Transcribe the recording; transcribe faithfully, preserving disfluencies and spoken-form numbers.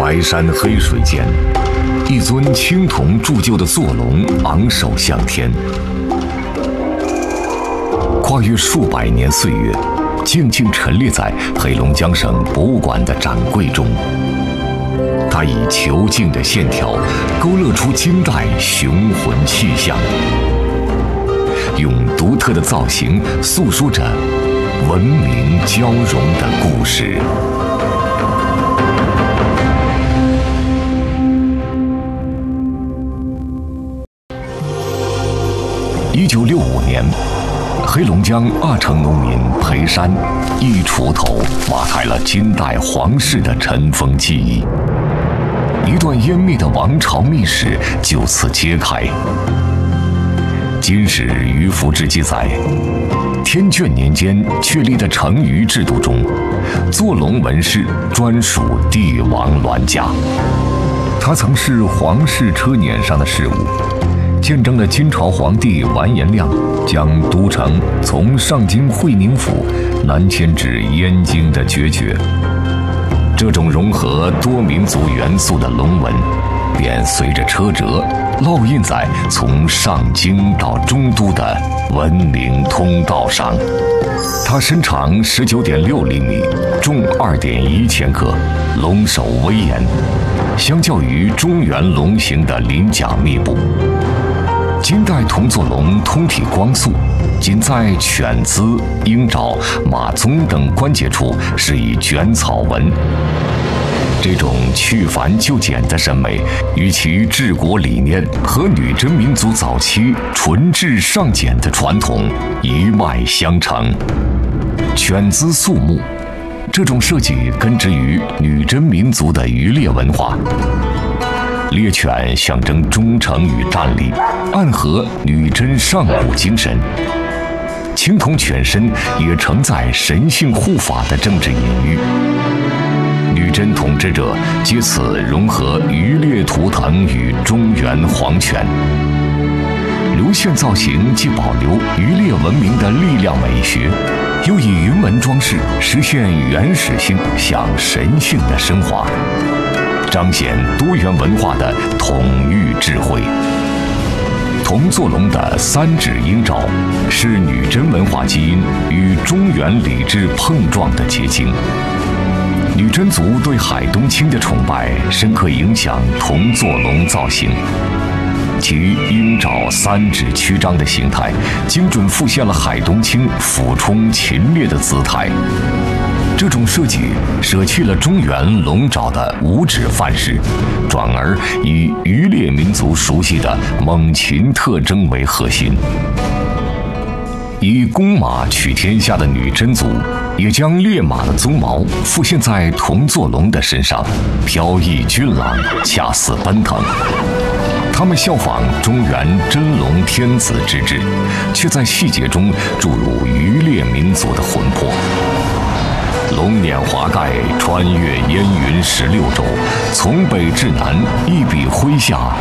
白山黑水间，一尊青铜铸就的坐龙昂首向天，跨越数百年岁月，静静陈列在黑龙江省博物馆的展柜中。它以遒劲的线条勾勒出金代雄浑气象，用独特的造型诉说着文明交融的故事。一九六五年，黑龙江阿城农民裴山一锄头挖开了金代皇室的尘封记忆，一段湮灭的王朝秘史就此揭开。金史于福志记载，天眷年间确立的成余制度中，坐龙纹饰专属帝王銮驾，它曾是皇室车辇上的饰物，见证了金朝皇帝完颜亮将都城从上京会宁府南迁至燕京的决绝。这种融合多民族元素的龙纹，便随着车辙烙印在从上京到中都的文明通道上。它身长十九点六厘米，重二点一千克，龙首威严。相较于中原龙形的鳞甲密布，金代铜坐龙通体光素，仅在犬姿、鹰爪、马鬃等关节处是以卷草纹。这种去繁就简的审美，与其治国理念和女真民族早期纯质尚简的传统一脉相承。犬姿肃穆，这种设计根植于女真民族的渔猎文化。猎犬象征忠诚与战力，暗合女真上古精神。青铜犬身也承载神性护法的政治隐喻。女真统治者借此融合渔猎图腾与中原皇权。流线造型既保留渔猎文明的力量美学，又以云纹装饰实现原始性向神性的升华，彰显多元文化的统御智慧。铜坐龙的三指鹰爪是女真文化基因与中原礼制碰撞的结晶。女真族对海东青的崇拜深刻影响铜坐龙造型，其鹰爪三指曲张的形态，精准复现了海东青俯冲禽猎的姿态。这种设计舍弃了中原龙爪的五指范式，转而以渔猎民族熟悉的猛禽特征为核心。以公马取天下的女真族，也将烈马的鬃毛复现在铜坐龙的身上，飘逸俊朗，恰似奔腾。他们效仿中原真龙天子之制，却在细节中注入渔猎民族的魂魄。龙辇华盖，穿越烟云十六州，从北至南，一笔挥下，